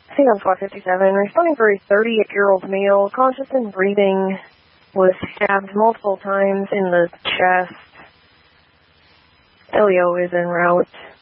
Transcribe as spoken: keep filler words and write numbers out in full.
I think I'm SWAT fifty-seven, responding for a thirty-year-old male, conscious and breathing, was stabbed multiple times in the chest. Elio is en route.